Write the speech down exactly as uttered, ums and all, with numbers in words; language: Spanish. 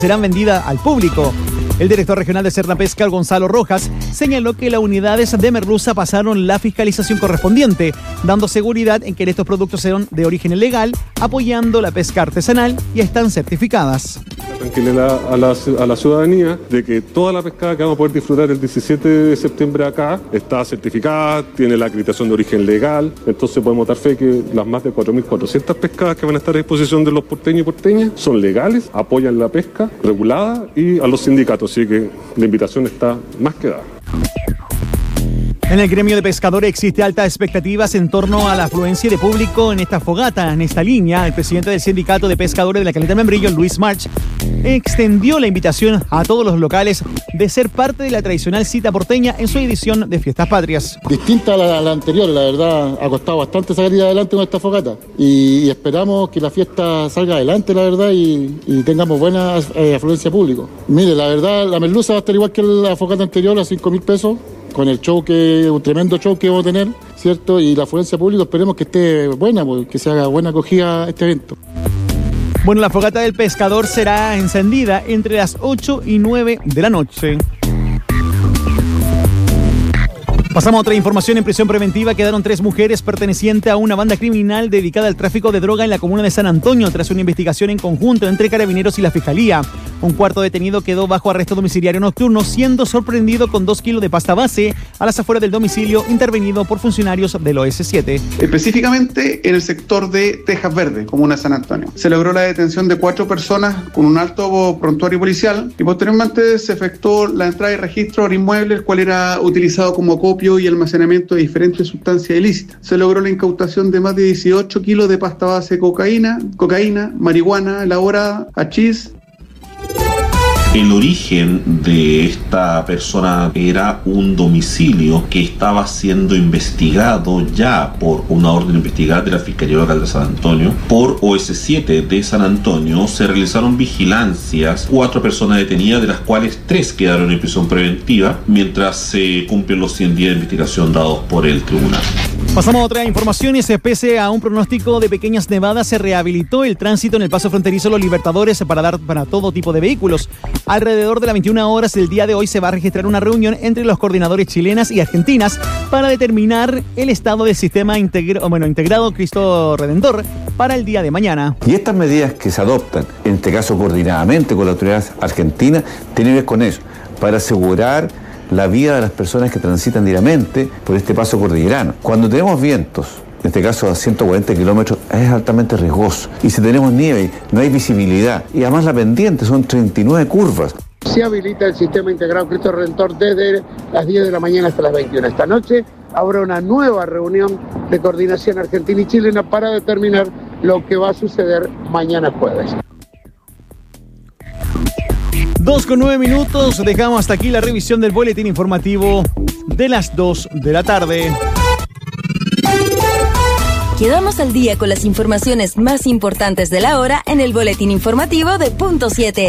serán vendidas al público. El director regional de Sernapesca, Gonzalo Rojas, señaló que las unidades de merluza pasaron la fiscalización correspondiente, dando seguridad en que estos productos son de origen legal, apoyando la pesca artesanal y están certificadas. Tranquilidad a la, a la ciudadanía de que toda la pescada que vamos a poder disfrutar el diecisiete de septiembre acá está certificada, tiene la acreditación de origen legal, entonces podemos dar fe que las más de cuatro mil cuatrocientas pescadas que van a estar a disposición de los porteños y porteñas son legales, apoyan la pesca regulada y a los sindicatos, así que la invitación está más que dada. En el gremio de pescadores existe altas expectativas en torno a la afluencia de público en esta fogata. En esta línea, el presidente del Sindicato de Pescadores de la Caleta del Membrillo, Luis March, extendió la invitación a todos los locales de ser parte de la tradicional cita porteña en su edición de Fiestas Patrias. Distinta a la, a la anterior, la verdad, ha costado bastante salir adelante con esta fogata y, y esperamos que la fiesta salga adelante, la verdad, y, y tengamos buena eh, afluencia público. Mire, la verdad, la merluza va a estar igual que la fogata anterior, a cinco mil pesos. Con el show, que un tremendo show que vamos a tener, ¿cierto? Y la afluencia pública esperemos que esté buena, que se haga buena acogida a este evento. Bueno, la fogata del pescador será encendida entre las ocho y nueve de la noche. Pasamos a otra información. En prisión preventiva quedaron tres mujeres pertenecientes a una banda criminal dedicada al tráfico de droga en la comuna de San Antonio tras una investigación en conjunto entre Carabineros y la Fiscalía. Un cuarto detenido quedó bajo arresto domiciliario nocturno, siendo sorprendido con dos kilos de pasta base a las afueras del domicilio intervenido por funcionarios del O S siete. Específicamente en el sector de Tejas Verde, comuna de San Antonio. Se logró la detención de cuatro personas con un alto prontuario policial y posteriormente se efectuó la entrada y registro al inmueble, el cual era utilizado como acopio y almacenamiento de diferentes sustancias ilícitas. Se logró la incautación de más de dieciocho kilos de pasta base de cocaína, cocaína, marihuana elaborada, hachís. El origen de esta persona era un domicilio que estaba siendo investigado ya por una orden investigada de la Fiscalía Local de San Antonio. Por O S siete de San Antonio se realizaron vigilancias, cuatro personas detenidas, de las cuales tres quedaron en prisión preventiva, mientras se cumplen los cien días de investigación dados por el tribunal. Pasamos a otras informaciones. Pese a un pronóstico de pequeñas nevadas, se rehabilitó el tránsito en el paso fronterizo Los Libertadores para dar para todo tipo de vehículos. Alrededor de las veintiuna horas del día de hoy se va a registrar una reunión entre los coordinadores chilenas y argentinas para determinar el estado del sistema integro, bueno, integrado Cristo Redentor para el día de mañana. Y estas medidas que se adoptan, en este caso coordinadamente con la autoridad argentina, tienen que ver con eso, para asegurar la vida de las personas que transitan diariamente por este paso cordillerano. Cuando tenemos vientos, en este caso a ciento cuarenta kilómetros, es altamente riesgoso. Y si tenemos nieve, no hay visibilidad. Y además la pendiente son treinta y nueve curvas. Se habilita el sistema integrado Cristo Redentor desde las diez de la mañana hasta las veintiuna. Esta noche habrá una nueva reunión de coordinación argentina y chilena para determinar lo que va a suceder mañana jueves. Dos con nueve minutos, dejamos hasta aquí la revisión del boletín informativo de las dos de la tarde. Quedamos al día con las informaciones más importantes de la hora en el boletín informativo de Punto siete.